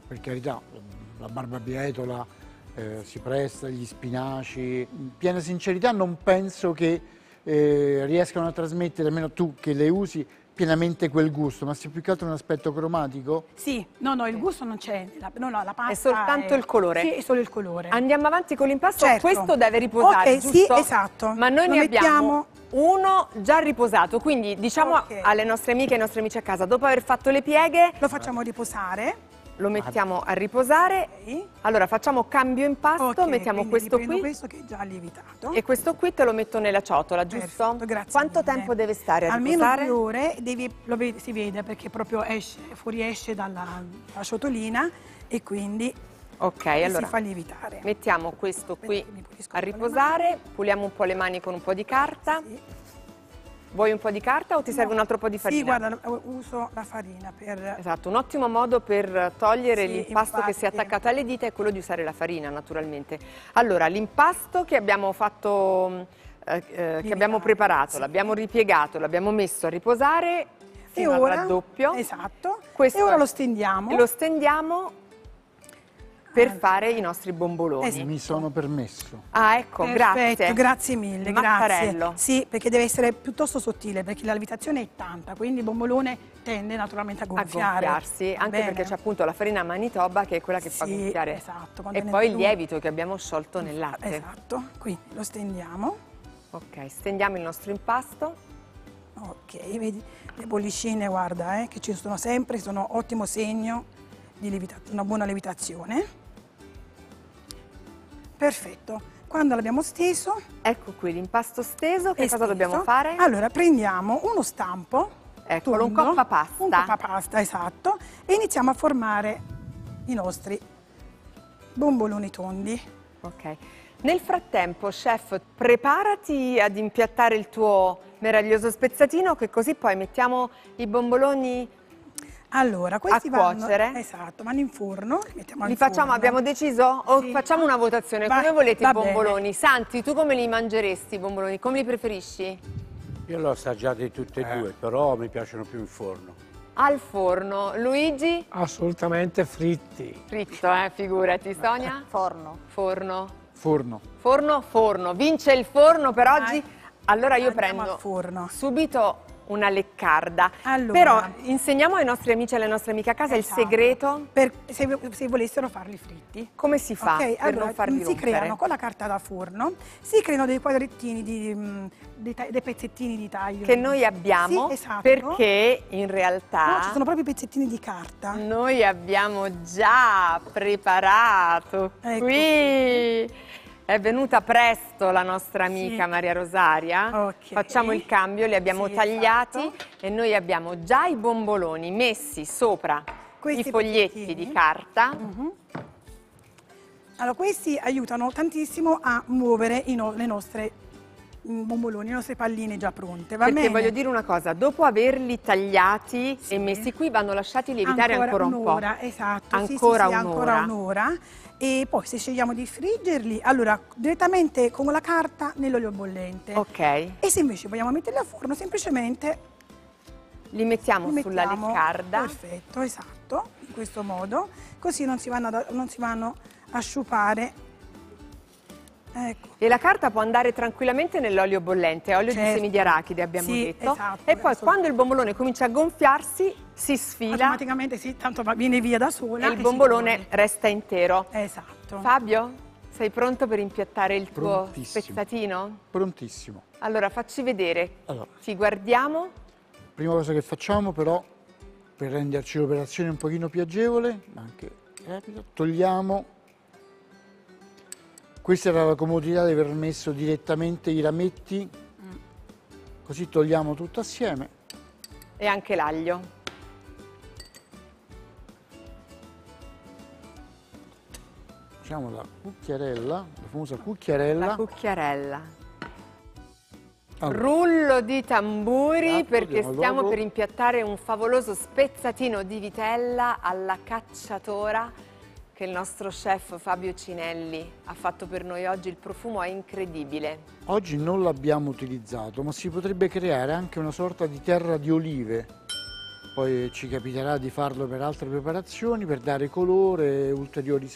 per carità, la barbabietola si presta, gli spinaci. In piena sincerità non penso che riescano a trasmettere, almeno tu che le usi, pienamente quel gusto, ma sia più che altro un aspetto cromatico? Sì, no, il gusto non c'è, no, la pasta È soltanto il colore. Sì, è solo il colore. Andiamo avanti con l'impasto, Certo. questo deve riposare, Ok, giusto? sì, esatto. Ma noi Lo ne mettiamo- abbiamo uno già riposato, quindi diciamo Ok. alle nostre amiche e ai nostri amici a casa, dopo aver fatto le pieghe, Lo facciamo riposare. lo mettiamo a riposare. Ok. Allora facciamo cambio impasto, Ok, mettiamo quindi questo riprendo qui questo che è già lievitato. e questo qui te lo metto nella ciotola, giusto? Perfetto, grazie Quanto mille. tempo deve stare a Almeno riposare? 2 ore, si vede perché proprio fuoriesce dalla ciotolina e quindi Ok, allora si fa lievitare. mettiamo questo qui Aspetta che mi pulisco a un po' le riposare, puliamo un po' le mani con un po' di carta. Sì. Vuoi un po' di carta o ti serve No. un altro po' di farina? Sì, guarda, uso la farina per... Esatto, un ottimo modo per togliere Sì, l'impasto che si è infatti. attaccato alle dita è quello di usare la farina, naturalmente. Allora, l'impasto che abbiamo fatto, che abbiamo preparato, sì. l'abbiamo ripiegato, l'abbiamo messo a riposare E fino al ora, raddoppio. esatto, Questo e ora è- lo stendiamo. E lo stendiamo per Allora. fare i nostri bomboloni. Esatto. Mi sono permesso. Ah, ecco, Perfetto, grazie. grazie mille, Mattarello. grazie. Sì, perché deve essere piuttosto sottile, perché la lievitazione è tanta, quindi il bombolone tende naturalmente a A gonfiare. gonfiarsi, Va anche bene? perché c'è appunto la farina Manitoba che è quella che fa Sì, gonfiare. esatto, E contiene poi il più- lievito che abbiamo sciolto nel latte. Esatto, quindi lo stendiamo. Ok, stendiamo il nostro impasto. Ok, vedi le bollicine, guarda, che ci sono sempre, sono ottimo segno di una buona lievitazione. Perfetto, quando l'abbiamo steso, Ecco qui l'impasto steso, che cosa esteso, dobbiamo fare? Allora prendiamo uno stampo, Eccolo, un tondo, coppapasta. un coppapasta, esatto, e iniziamo a formare i nostri bomboloni tondi. Ok. Nel frattempo, chef, preparati ad impiattare il tuo meraviglioso spezzatino, che così poi mettiamo i bomboloni. Allora, questi cuocere. vanno in forno, li mettiamo Li in facciamo, forno. abbiamo deciso? O Sì. facciamo una votazione? Va- Come volete i va bene. bomboloni? Santi, tu come li mangeresti i bomboloni? Come li preferisci? Io l'ho assaggiati tutti e due, però mi piacciono più in forno. Al forno. Luigi? Assolutamente fritti. Fritto, figurati. Sonia? Forno. Forno. Forno. Forno, forno. Vince il forno per oggi. Dai. Allora io Andiamo prendo al forno. subito una leccarda. Allora. Però insegniamo ai nostri amici e alle nostre amiche a casa Esatto. il segreto. Se volessero farli fritti. Come si fa Ok, per allora non farli si rompere? creano con la carta da forno, si creano dei quadrettini, dei pezzettini di taglio. Che noi abbiamo, Sì, esatto. perché in No, realtà ci sono proprio i pezzettini di carta. noi abbiamo già preparato Ecco. qui. È venuta presto la nostra amica Sì. Maria Rosaria. Ok. Facciamo il cambio, li abbiamo Sì, tagliati esatto. e noi abbiamo già i bomboloni messi sopra Questi i foglietti pezzettini. di carta. Allora, questi aiutano tantissimo a muovere le nostre bomboloni, le nostre palline già pronte, va Perché bene? voglio dire una cosa, dopo averli tagliati e messi qui vanno lasciati lievitare ancora un po'. un'ora, esatto, Ancora sì, ancora un'ora. un'ora. E poi se scegliamo di friggerli, allora direttamente con la carta nell'olio bollente. Ok, E se invece vogliamo metterli al forno, semplicemente li mettiamo li sulla mettiamo. leccarda. Perfetto, esatto, in questo modo, così non si vanno a sciupare. Ecco. E la carta può andare tranquillamente nell'olio bollente, olio di Certo. semi di arachidi abbiamo Sì, detto. esatto, E poi adesso- quando il bombolone comincia a gonfiarsi si sfila Automaticamente sì, tanto viene via da sola. e il si bombolone chiude. resta intero. Esatto. Fabio, sei pronto per impiattare il tuo Prontissimo. spezzatino? Prontissimo. Allora facci vedere, Allora, ti guardiamo. prima cosa che facciamo però, per renderci l'operazione un pochino più agevole, ma anche rapida, togliamo. Questa era la comodità di aver messo direttamente i rametti, così togliamo tutto assieme. E anche l'aglio. Facciamo la cucchiarella, la famosa cucchiarella. La cucchiarella. Allora, Rullo di tamburi Esatto, perché andiamo stiamo dopo. per impiattare un favoloso spezzatino di vitella alla cacciatora che il nostro chef Fabio Cinelli ha fatto per noi oggi. Il profumo è incredibile. oggi non l'abbiamo utilizzato, ma si potrebbe creare anche una sorta di terra di olive. poi ci capiterà di farlo per altre preparazioni, per dare colore e ulteriori